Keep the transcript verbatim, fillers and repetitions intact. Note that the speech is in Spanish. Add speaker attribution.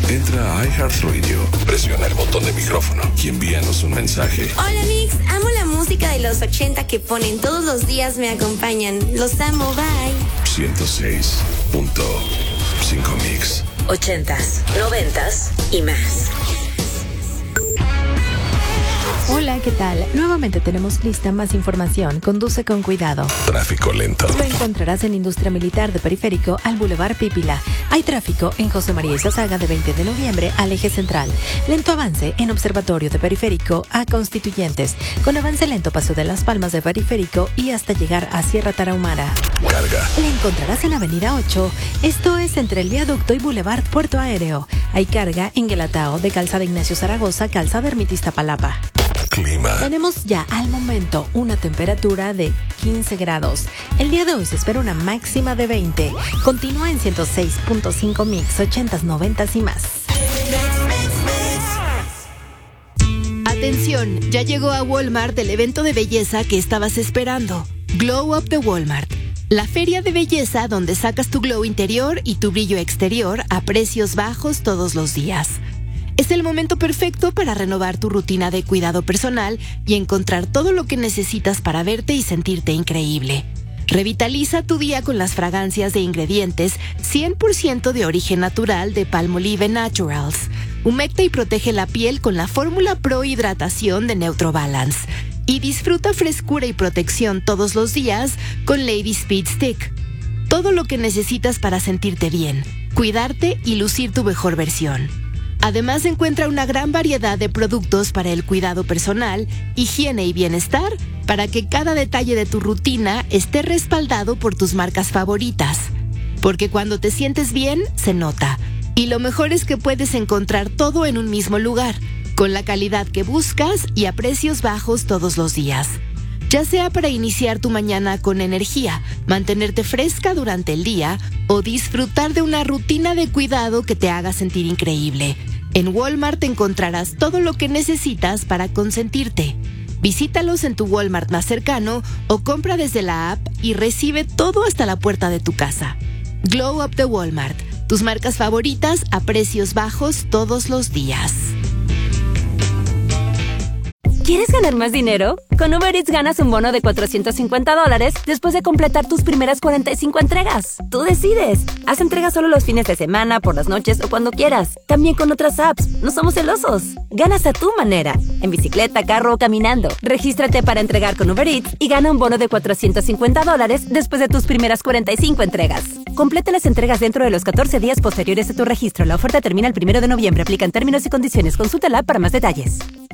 Speaker 1: Entra a iHeartRadio, presiona el botón de micrófono y envíanos un mensaje.
Speaker 2: Hola Mix, amo la música de los ochenta que ponen todos los días, me acompañan. Los amo, bye.
Speaker 1: ciento seis punto cinco Mix.
Speaker 3: Ochentas, noventas y más.
Speaker 4: Hola, ¿qué tal? Nuevamente tenemos lista más información. Conduce con cuidado.
Speaker 1: Tráfico lento.
Speaker 4: Lo encontrarás en Industria Militar de Periférico al Boulevard Pípila. Hay tráfico en José María Izazaga de veinte de noviembre al Eje Central. Lento avance en Observatorio de Periférico a Constituyentes. Con avance lento paso de Las Palmas de Periférico y hasta llegar a Sierra Tarahumara.
Speaker 1: Carga.
Speaker 4: La encontrarás en Avenida ocho. Esto es entre el Viaducto y Boulevard Puerto Aéreo. Hay carga en Guelatao de Calzada Ignacio Zaragoza, Calzada Ermita Iztapalapa.
Speaker 1: Clima.
Speaker 4: Tenemos ya al momento una temperatura de quince grados. El día de hoy se espera una máxima de veinte. Continúa en ciento seis punto cinco Mix, ochentas, noventas y más.
Speaker 5: Atención, ya llegó a Walmart el evento de belleza que estabas esperando. Glow Up de Walmart. La feria de belleza donde sacas tu glow interior y tu brillo exterior a precios bajos todos los días. Es el momento perfecto para renovar tu rutina de cuidado personal y encontrar todo lo que necesitas para verte y sentirte increíble. Revitaliza tu día con las fragancias de ingredientes cien por ciento de origen natural de Palmolive Naturals. Humecta y protege la piel con la fórmula Pro Hidratación de Neutrobalance. Y disfruta frescura y protección todos los días con Lady Speed Stick. Todo lo que necesitas para sentirte bien, cuidarte y lucir tu mejor versión. Además, encuentra una gran variedad de productos para el cuidado personal, higiene y bienestar, para que cada detalle de tu rutina esté respaldado por tus marcas favoritas. Porque cuando te sientes bien, se nota. Y lo mejor es que puedes encontrar todo en un mismo lugar, con la calidad que buscas y a precios bajos todos los días. Ya sea para iniciar tu mañana con energía, mantenerte fresca durante el día o disfrutar de una rutina de cuidado que te haga sentir increíble. En Walmart encontrarás todo lo que necesitas para consentirte. Visítalos en tu Walmart más cercano o compra desde la app y recibe todo hasta la puerta de tu casa. Glow Up de Walmart. Tus marcas favoritas a precios bajos todos los días.
Speaker 6: ¿Quieres ganar más dinero? Con Uber Eats ganas un bono de cuatrocientos cincuenta dólares después de completar tus primeras cuarenta y cinco entregas. Tú decides. Haz entregas solo los fines de semana, por las noches o cuando quieras. También con otras apps. No somos celosos. Ganas a tu manera. En bicicleta, carro o caminando. Regístrate para entregar con Uber Eats y gana un bono de cuatrocientos cincuenta dólares después de tus primeras cuarenta y cinco entregas. Completa las entregas dentro de los catorce días posteriores a tu registro. La oferta termina el primero de noviembre. Aplican términos y condiciones. Consulta la app para más detalles.